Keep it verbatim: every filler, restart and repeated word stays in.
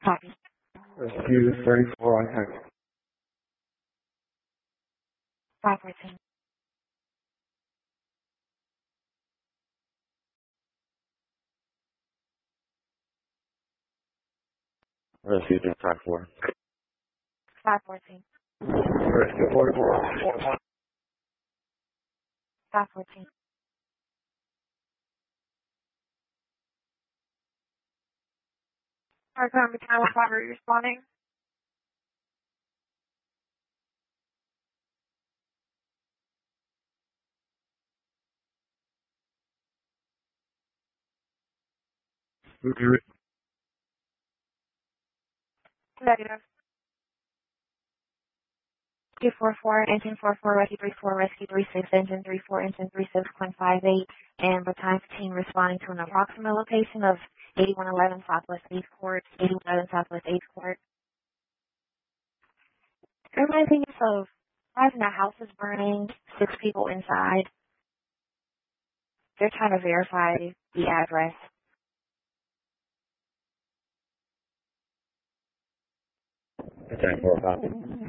Copy. Rescue thirty-four on Hack. five fourteen. Rescue three five four. five fourteen. Rescue forty-four. five fourteen. Our current time with Robert responding. Okay. Negative. two four four, engine four four, rescue three four, rescue three six, engine three four, engine three six point five eight, and battalion team responding to an approximate location of eighty-one eleven Southwest eighth Court, eighty-one eleven Southwest eighth Court. Reminding us of five and a house is burning, six people inside. They're trying to verify the address. Battalion four copy.